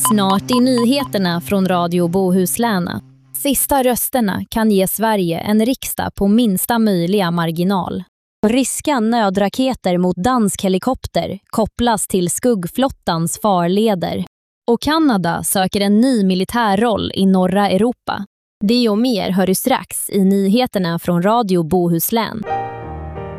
Snart i nyheterna från Radio Bohuslän. Sista rösterna kan ge Sverige en riksdag på minsta möjliga marginal. Ryska nödraketer mot dansk helikopter kopplas till skuggflottans farleder. Och Kanada söker en ny militärroll i norra Europa. Det och mer hör du strax i nyheterna från Radio Bohuslän.